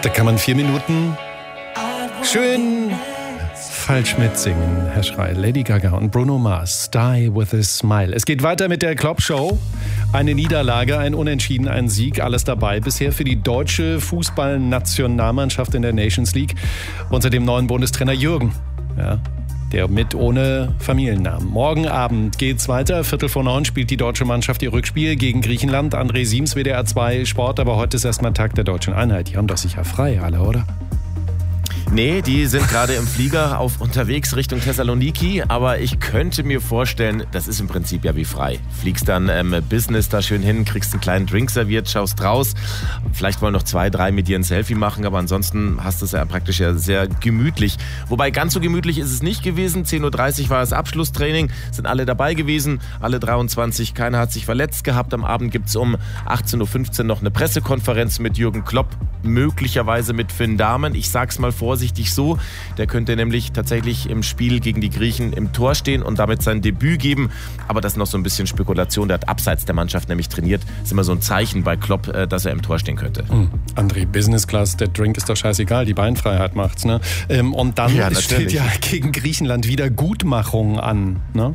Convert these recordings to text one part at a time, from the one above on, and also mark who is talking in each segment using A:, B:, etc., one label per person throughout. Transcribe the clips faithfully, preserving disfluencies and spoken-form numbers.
A: Da kann man vier Minuten schön falsch mitsingen, Herr Schrei. Lady Gaga und Bruno Mars, Die With A Smile. Es geht weiter mit der Klopp-Show. Eine Niederlage, ein Unentschieden, ein Sieg, alles dabei. Bisher für die deutsche Fußballnationalmannschaft in der Nations League unter dem neuen Bundestrainer Jürgen. Ja, der mit ohne Familiennamen. Morgen Abend geht's weiter. Viertel vor neun spielt die deutsche Mannschaft ihr Rückspiel gegen Griechenland. André Siems, W D R zwei Sport. Aber heute ist erstmal Tag der deutschen Einheit. Die haben doch sicher frei alle, oder?
B: Nee, die sind gerade im Flieger auf unterwegs Richtung Thessaloniki, aber ich könnte mir vorstellen, das ist im Prinzip ja wie frei. Fliegst dann ähm, Business da schön hin, kriegst einen kleinen Drink serviert, schaust raus, vielleicht wollen noch zwei, drei mit dir ein Selfie machen, aber ansonsten hast du es ja praktisch ja sehr gemütlich. Wobei ganz so gemütlich ist es nicht gewesen, zehn Uhr dreißig war das Abschlusstraining, sind alle dabei gewesen, alle dreiundzwanzig, keiner hat sich verletzt gehabt. Am Abend gibt es um achtzehn Uhr fünfzehn noch eine Pressekonferenz mit Jürgen Klopp, möglicherweise mit Finn Dahmen. Ich sag's mal vorsichtig so, der könnte nämlich tatsächlich im Spiel gegen die Griechen im Tor stehen und damit sein Debüt geben. Aber das ist noch so ein bisschen Spekulation. Der hat abseits der Mannschaft nämlich trainiert. Das ist immer so ein Zeichen bei Klopp, dass er im Tor stehen könnte.
A: Mhm. André, Business Class, der Drink ist doch scheißegal. Die Beinfreiheit macht's, ne? Und dann
B: ja,
A: steht ja gegen Griechenland Wiedergutmachung an, ne?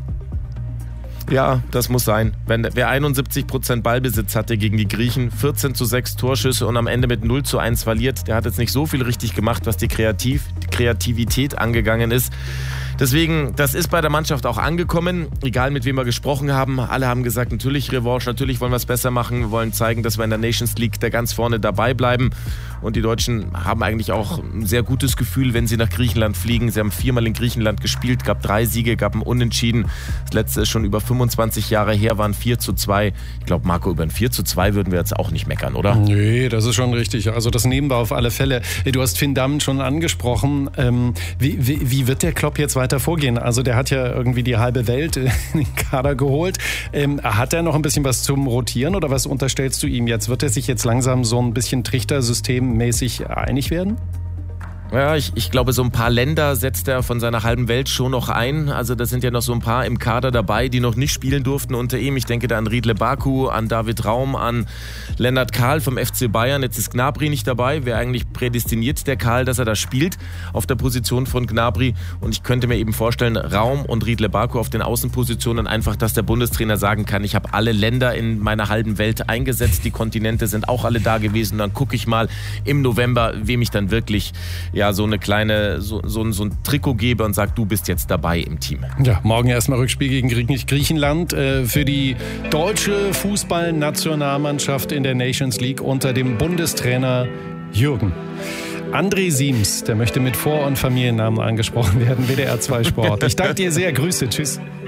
B: Ja, das muss sein. Wenn, wer einundsiebzig Prozent Ballbesitz hatte gegen die Griechen, vierzehn zu sechs Torschüsse und am Ende mit null zu eins verliert, der hat jetzt nicht so viel richtig gemacht, was die, Kreativ, die Kreativität angegangen ist. Deswegen, das ist bei der Mannschaft auch angekommen, egal mit wem wir gesprochen haben. Alle haben gesagt, natürlich Revanche, natürlich wollen wir es besser machen. Wir wollen zeigen, dass wir in der Nations League da ganz vorne dabei bleiben. Und die Deutschen haben eigentlich auch ein sehr gutes Gefühl, wenn sie nach Griechenland fliegen. Sie haben viermal in Griechenland gespielt, gab drei Siege, gab ein Unentschieden. Das letzte ist schon über fünfundzwanzig Jahre her, waren vier zu zwei. Ich glaube, Marco, über ein vier zu zwei würden wir jetzt auch nicht meckern, oder?
A: Nee, das ist schon richtig. Also das nehmen wir auf alle Fälle. Du hast Finn Dahmen schon angesprochen. Ähm, wie, wie, wie wird der Klopp jetzt weiter vorgehen? Also der hat ja irgendwie die halbe Welt in den Kader geholt. Ähm, hat er noch ein bisschen was zum Rotieren oder was unterstellst du ihm jetzt? Wird er sich jetzt langsam so ein bisschen trichtersystemmäßig einig werden?
B: Ja, ich, ich glaube, so ein paar Länder setzt er von seiner halben Welt schon noch ein. Also da sind ja noch so ein paar im Kader dabei, die noch nicht spielen durften unter ihm. Ich denke da an Riedle Baku, an David Raum, an Lennart Kahl vom F C Bayern. Jetzt ist Gnabry nicht dabei. Wäre eigentlich prädestiniert, der Kahl, dass er da spielt auf der Position von Gnabry. Und ich könnte mir eben vorstellen, Raum und Riedle Baku auf den Außenpositionen einfach, dass der Bundestrainer sagen kann, ich habe alle Länder in meiner halben Welt eingesetzt. Die Kontinente sind auch alle da gewesen. Dann gucke ich mal im November, wem ich dann wirklich ja so eine kleine, so, so, so ein Trikot gebe und sage, du bist jetzt dabei im Team.
A: Ja, morgen erstmal Rückspiel gegen Griechenland. Äh, für die deutsche Fußballnationalmannschaft in der Nations League unter dem Bundestrainer Jürgen. André Siems, der möchte mit Vor- und Familiennamen angesprochen werden, W D R zwei Sport. Ich danke dir sehr, Grüße, tschüss.